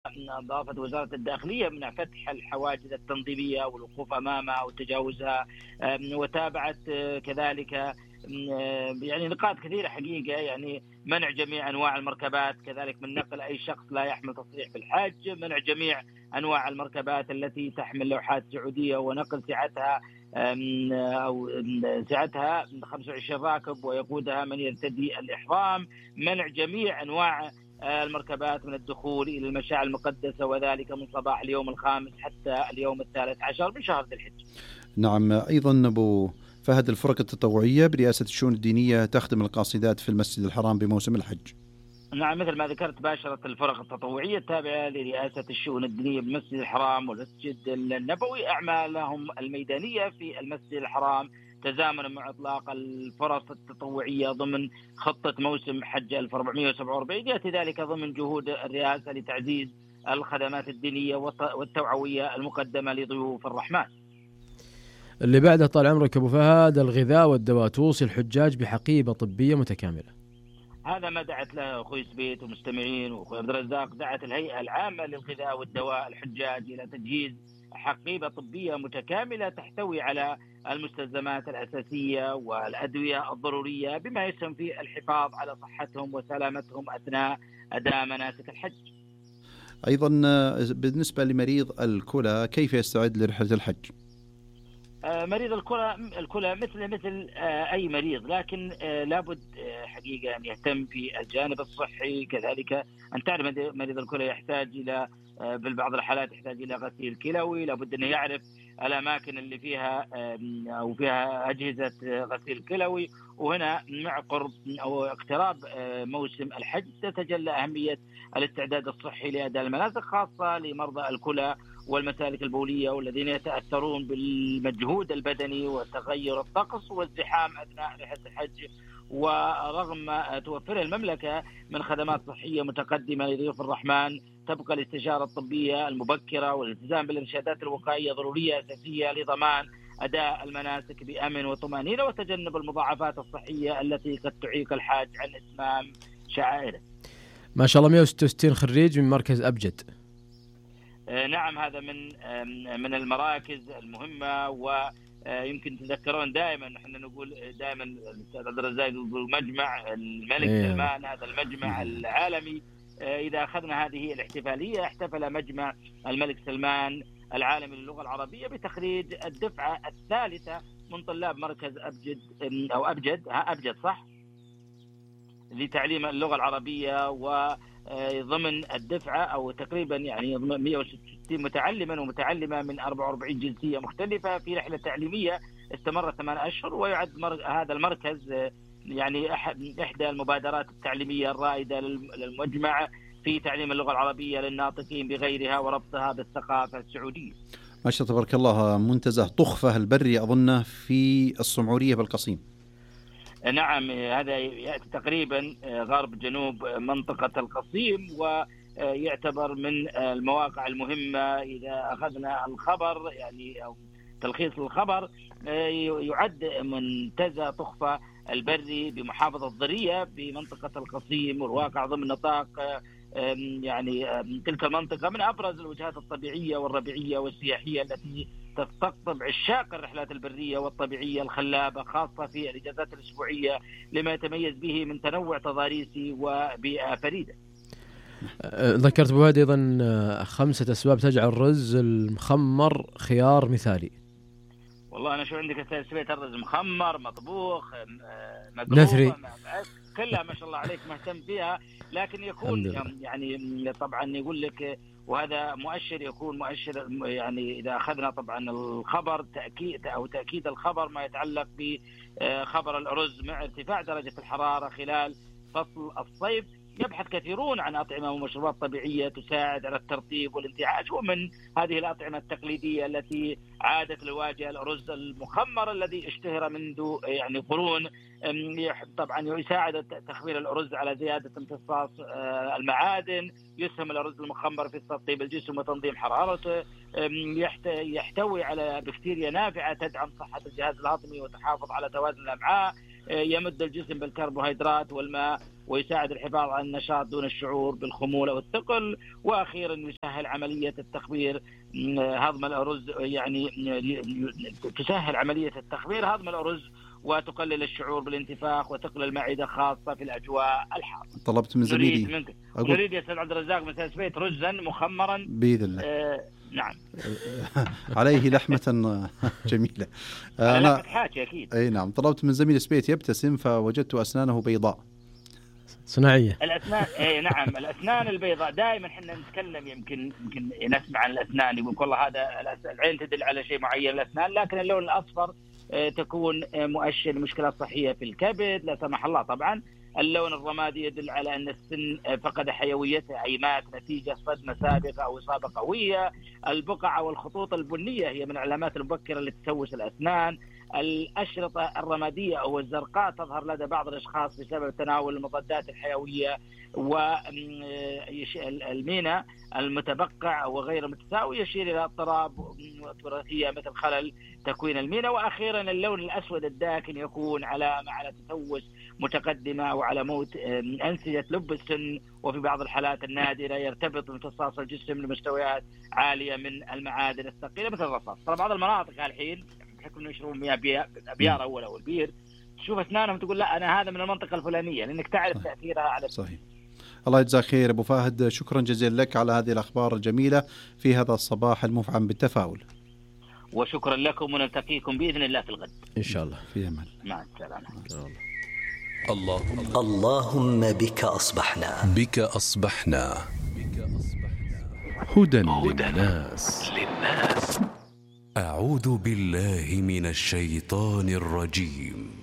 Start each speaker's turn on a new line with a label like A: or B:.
A: أضافت وزارة الداخلية من فتح الحواجز التنظيمية والوقوف أمامها وتجاوزها، وتابعت كذلك يعني نقاط كثيرة حقيقة، يعني منع جميع أنواع المركبات، كذلك من نقل أي شخص لا يحمل تصريح بالحج، منع جميع أنواع المركبات التي تحمل لوحات سعودية ونقل سعتها أو سعتها 25 راكب ويقودها من يرتدي الإحرام، منع جميع أنواع المركبات من الدخول إلى المشاعر المقدسة، وذلك من صباح اليوم الخامس حتى اليوم 13 من شهر ذي الحجة.
B: نعم، أيضا أبو فهد، الفرق التطوعية برئاسة الشؤون الدينية تخدم القاصدات في المسجد الحرام بموسم الحج.
A: نعم، مثل ما ذكرت باشرت الفرق التطوعية التابعة لرئاسة الشؤون الدينية بالمسجد الحرام والمسجد النبوي أعمالهم الميدانية في المسجد الحرام تزامنا مع إطلاق الفرص التطوعية ضمن خطة موسم حج 1447. يأتي ذلك ضمن جهود الرئاسة لتعزيز الخدمات الدينية والتوعوية المقدمة لضيوف الرحمن.
C: اللي بعده طال عمرك أبو فهد، الغذاء والدواء توصي الحجاج بحقيبة طبية متكاملة.
A: هذا ما دعت له أخوي سبيت ومستمعين وأخوي عبد الرزاق. دعت الهيئة العامة للغذاء والدواء الحجاج إلى تجهيز حقيبة طبية متكاملة تحتوي على المستلزمات الأساسية والأدوية الضرورية بما يسهم في الحفاظ على صحتهم وسلامتهم أثناء أداء مناسك الحج.
B: أيضا بالنسبة لمريض الكلى كيف يستعد لرحلة الحج؟
A: مريض الكلى مثل أي مريض، لكن لابد حقيقة أن يهتم في الجانب الصحي. كذلك أن تعرف مريض الكلى يحتاج إلى بالبعض الحالات يحتاج إلى غسيل كلوي، لابد أن يعرف الأماكن اللي فيها أو فيها أجهزة غسيل كلوي. وهنا مع قرب أو اقتراب موسم الحج تتجلى أهمية الاستعداد الصحي لأداء المناسك، خاصة لمرضى الكلى والمسالك البولية والذين يتأثرون بالمجهود البدني وتغير الطقس والزحام أثناء رحلة الحج. ورغم ما توفر المملكة من خدمات صحية متقدمة لضيوف الرحمن، تبقى الاستشارة الطبية المبكرة والالتزام بالإرشادات الوقائية ضرورية أساسية لضمان أداء المناسك بأمن وطمأنينة وتجنب المضاعفات الصحية التي قد تعيق الحاج عن إتمام شعائره.
C: ما شاء الله 166 خريج من مركز أبجد.
A: نعم، هذا من المراكز المهمة، ويمكن تذكرون دائما نحن نقول دائما الأستاذ عبد الرزاق يقول مجمع الملك سلمان، هذا المجمع العالمي. إذا أخذنا هذه الاحتفالية، احتفل مجمع الملك سلمان العالمي للغة العربية بتخريج الدفعة الثالثة من طلاب مركز أبجد أو أبجد صح لتعليم اللغة العربية، وضمن الدفعة أو تقريبا يعني 160 متعلما ومتعلمة من 44 جنسية مختلفة في رحلة تعليمية استمرت 8 أشهر. ويعد هذا المركز يعني إحدى المبادرات التعليمية الرائدة للمجمع في تعليم اللغة العربية للناطقين بغيرها وربطها بالثقافة السعودية.
B: ما شاء الله تبارك الله. منتزه طخفة البري أظنه في الصمعورية بالقصيم.
A: نعم، هذا يأتي تقريبا غرب جنوب منطقة القصيم، ويعتبر من المواقع المهمة. إذا أخذنا الخبر يعني أو تلخيص الخبر، يعد منتزه طخفة البري بمحافظة ضرية بمنطقة القصيم، والواقع ضمن نطاق يعني تلك المنطقة من أبرز الوجهات الطبيعية والربيعية والسياحية التي تستقطب عشاق الرحلات البرية والطبيعية الخلابة، خاصة في الإجازات الأسبوعية، لما يتميز به من تنوع تضاريسي وبيئة فريدة.
C: ذكرت بواد أيضا 5 أسباب تجعل الرز المخمر خيار مثالي.
A: والله أنا شو عندك أستاذ سبيت، الرز مخمر مطبوخ
C: نثري
A: كلها ما شاء الله عليك مهتم فيها، لكن يكون يعني طبعا يقول لك، وهذا مؤشر يكون مؤشر يعني إذا أخذنا طبعا الخبر تأكيد الخبر ما يتعلق بخبر الأرز مع ارتفاع درجة الحرارة خلال فصل الصيف، يبحث كثيرون عن أطعمة ومشروبات طبيعية تساعد على الترطيب والانتعاش. ومن هذه الأطعمة التقليدية التي عادت لواجهة الرز المخمر الذي اشتهر منذ يعني قرون، طبعا يساعد تخمير الأرز على زيادة امتصاص المعادن، يسهم الأرز المخمر في ترطيب الجسم وتنظيم حرارته، يحتوي على بكتيريا نافعة تدعم صحة الجهاز الهضمي وتحافظ على توازن الأمعاء، يمد الجسم بالكربوهيدرات والماء ويساعد الحفاظ على النشاط دون الشعور بالخمول والثقل. وأخيرا يسهل عملية التخمير هضم الأرز، يعني تسهل عملية التخمير هضم الأرز وتقلل الشعور بالانتفاخ وثقل المعدة خاصة في الأجواء الحارة.
B: طلبت من زميلي
A: نريد يا أستاذ عبد الرزاق من سبيت رزا مخمرا
B: بإذن الله.
A: نعم.
B: عليه لحمة جميلة.
A: لحمة حاجة أكيد.
B: أي نعم. طلبت من زميلي سبيت يبتسم فوجدت أسنانه بيضاء
C: صناعية.
A: الأسنان نعم، الأسنان البيضاء دائما احنا نتكلم يمكن نسمع عن الأسنان يقول والله هذا العين تدل على شيء معين الأسنان، لكن اللون الأصفر تكون مؤشر لمشكلات صحية في الكبد لا سمح الله. طبعا اللون الرمادي يدل على أن السن فقد حيويته أي مات نتيجة صدمة سابقة أو إصابة قوية. البقع أو الخطوط البنية هي من العلامات المبكرة اللي تسوس الأسنان. الأشرطة الرمادية أو الزرقاء تظهر لدى بعض الأشخاص بسبب تناول المضادات الحيوية. والمينا المتبقع وغير المتساوي يشير إلى اضطراب وراثية مثل خلل تكوين المينا. وأخيرا اللون الأسود الداكن يكون علامة على تسوس متقدمة أو على موت أنسجة لب السن، وفي بعض الحالات النادرة يرتبط بامتصاص الجسم لمستويات عالية من المعادن الثقيلة مثل الرصاص. طبعا بعض المناطق الحين بحكم انه يشربون مياه ابيار اول او البير تشوف اسنانهم تقول لا انا هذا من المنطقه الفلانيه، لانك تعرف صحيح. تاثيرها على
B: صحيح. الله يجزاك خير ابو فهد، شكرا جزيلا لك على هذه الاخبار الجميله في هذا الصباح المفعم بالتفاؤل.
A: وشكرا لكم ونلتقيكم باذن الله في الغد
C: ان شاء الله.
B: في امان.
A: مع السلامه.
D: اللهم بك أصبحنا
E: هدى للناس.
D: أعوذ بالله من الشيطان الرجيم.